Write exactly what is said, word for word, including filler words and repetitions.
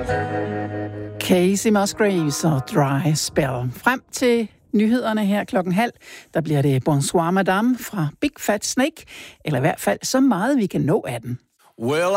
Casey Musgraves og Dry Spell. Frem til nyhederne her klokken halv, der bliver det Bonsoir Madame fra Big Fat Snake, eller i hvert fald så meget vi kan nå af den. Well,